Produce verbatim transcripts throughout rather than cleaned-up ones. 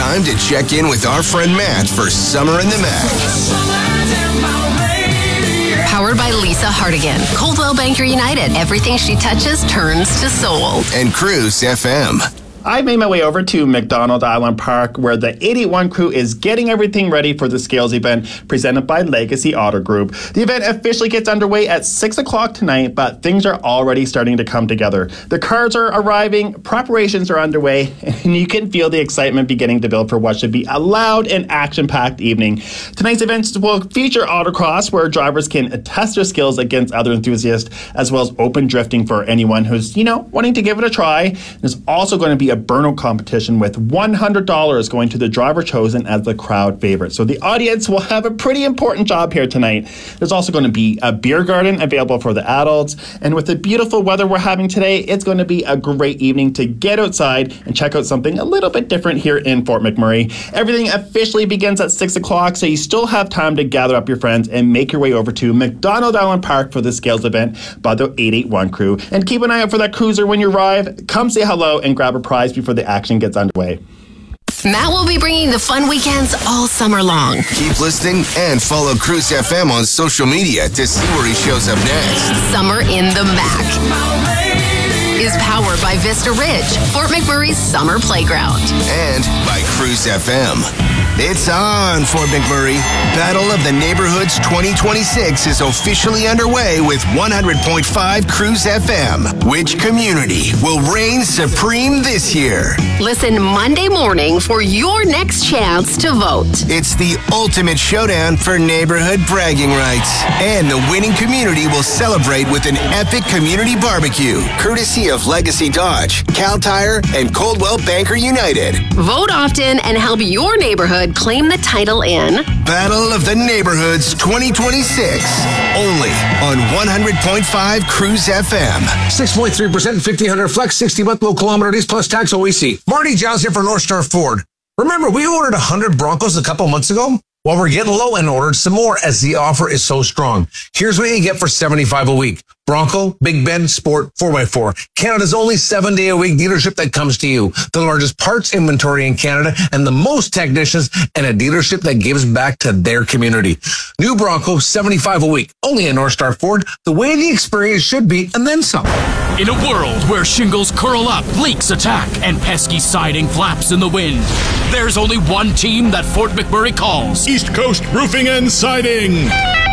time to check in with our friend Matt for Summer in the Mac. Powered by Lisa Hardigan. Coldwell Banker United. Everything she touches turns to sold. And Cruise F M. I made my way over to McDonald Island Park, where the eighty-one crew is getting everything ready for the Scales event presented by Legacy Auto Group. The event officially gets underway at six o'clock tonight, but things are already starting to come together. The cars are arriving, preparations are underway, and you can feel the excitement beginning to build for what should be a loud and action-packed evening. Tonight's events will feature autocross, where drivers can test their skills against other enthusiasts, as well as open drifting for anyone who's, you know, wanting to give it a try. There's also going to be a burnout competition with one hundred dollars going to the driver chosen as the crowd favorite. So the audience will have a pretty important job here tonight. There's also going to be a beer garden available for the adults. And with the beautiful weather we're having today, it's going to be a great evening to get outside and check out something a little bit different here in Fort McMurray. Everything officially begins at six o'clock, so you still have time to gather up your friends and make your way over to McDonald Island Park for the Scales event by the eight eighty-one crew. And keep an eye out for that cruiser when you arrive. Come say hello and grab a prize before the action gets underway. Matt will be bringing the fun weekends all summer long. Keep listening and follow Cruise F M on social media to see where he shows up next. Summer in the Mac is powered by Vista Ridge, Fort McMurray's summer playground. And by Cruise F M. It's on, Fort McMurray. Battle of the Neighborhoods twenty twenty-six is officially underway with one hundred point five Cruise F M. Which community will reign supreme this year? Listen Monday morning for your next chance to vote. It's the ultimate showdown for neighborhood bragging rights. And the winning community will celebrate with an epic community barbecue, courtesy of Legacy Dodge, Cal Tire, and Coldwell Banker United. Vote often and help your neighborhood claim the title in Battle of the Neighborhoods twenty twenty-six. Only on one hundred point five Cruise F M. six point three percent fifteen hundred flex, sixty month low kilometers plus tax O E C. Marty Giles here for North Star Ford. Remember, we ordered one hundred Broncos a couple months ago? Well, we're getting low and ordered some more as the offer is so strong. Here's what you get for seventy-five dollars a week. Bronco, Big Ben, Sport, four by four. Canada's only seven-day-a-week dealership that comes to you. The largest parts inventory in Canada and the most technicians, and a dealership that gives back to their community. New Bronco, seventy-five dollars a week. Only at North Star Ford. The way the experience should be, and then some. In a world where shingles curl up, leaks attack, and pesky siding flaps in the wind, there's only one team that Fort McMurray calls East Coast Roofing and Siding.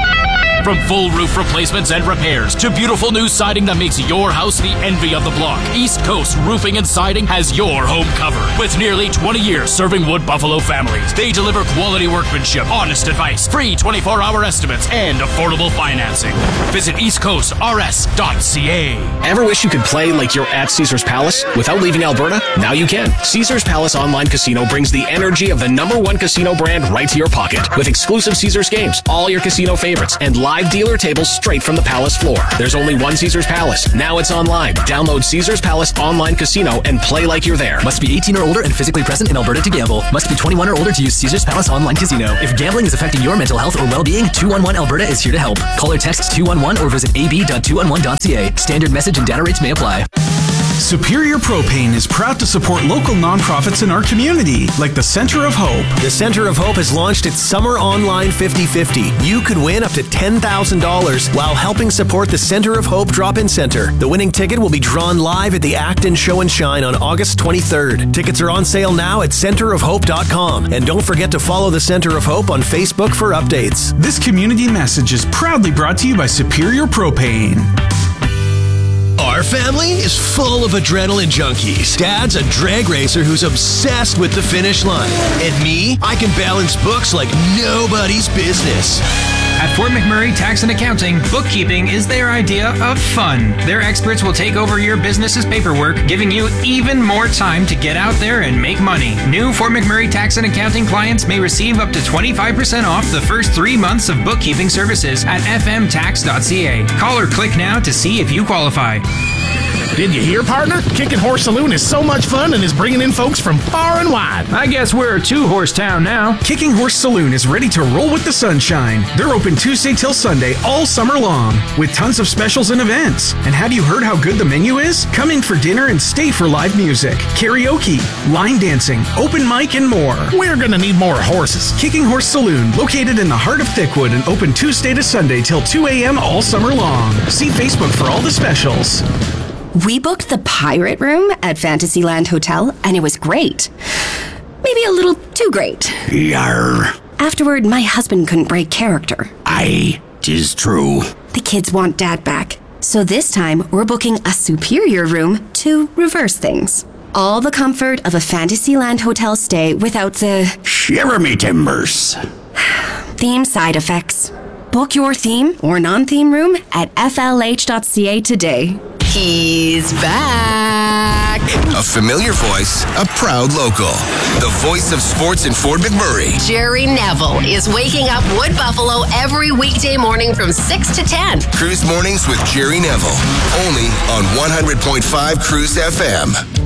From full roof replacements and repairs to beautiful new siding that makes your house the envy of the block, East Coast Roofing and Siding has your home covered. With nearly twenty years serving Wood Buffalo families, they deliver quality workmanship, honest advice, free twenty-four hour estimates, and affordable financing. Visit east coast r s dot c a. Ever wish you could play like you're at Caesars Palace without leaving Alberta? Now you can. Caesars Palace Online Casino brings the energy of the number one casino brand right to your pocket. With exclusive Caesars games, all your casino favorites, and live dealer tables straight from the Palace floor. There's only one Caesars Palace. Now it's online. Download Caesars Palace Online Casino and play like you're there. Must be eighteen or older and physically present in Alberta to gamble. Must be twenty-one or older to use Caesars Palace Online Casino. If gambling is affecting your mental health or well-being, two one one Alberta is here to help. Call or text two one one or visit a b dot two one one dot c a. Standard message and data rates may apply. Superior Propane is proud to support local nonprofits in our community, like the Center of Hope. The Center of Hope has launched its Summer Online fifty fifty. You could win up to ten thousand dollars while helping support the Center of Hope Drop-In Center. The winning ticket will be drawn live at the Acton Show and Shine on August twenty-third. Tickets are on sale now at center of hope dot com. And don't forget to follow the Center of Hope on Facebook for updates. This community message is proudly brought to you by Superior Propane. Our family is full of adrenaline junkies. Dad's a drag racer who's obsessed with the finish line. And me, I can balance books like nobody's business. At Fort McMurray Tax and Accounting, bookkeeping is their idea of fun. Their experts will take over your business's paperwork, giving you even more time to get out there and make money. New Fort McMurray Tax and Accounting clients may receive up to twenty-five percent off the first three months of bookkeeping services at f m tax dot c a. Call or click now to see if you qualify. Did you hear, partner? Kicking Horse Saloon is so much fun and is bringing in folks from far and wide. I guess we're a two-horse town now. Kicking Horse Saloon is ready to roll with the sunshine. They're open Tuesday till Sunday all summer long with tons of specials and events. And have you heard how good the menu is? Come in for dinner and stay for live music, karaoke, line dancing, open mic, and more. We're gonna need more horses. Kicking Horse Saloon, located in the heart of Thickwood and open Tuesday to Sunday till two a.m. all summer long. See Facebook for all the specials. We booked the Pirate Room at Fantasyland Hotel, and it was great. Maybe a little too great. Yar. Afterward, my husband couldn't break character. Aye, 'tis true. The kids want Dad back. So this time, we're booking a superior room to reverse things. All the comfort of a Fantasyland hotel stay without the... Shiver me timbers. Theme side effects. Book your theme or non-theme room at f l h dot c a today. He's back. A familiar voice, a proud local. The voice of sports in Fort McMurray. Jerry Neville is waking up Wood Buffalo every weekday morning from six to ten. Cruise Mornings with Jerry Neville. Only on one hundred point five Cruise F M.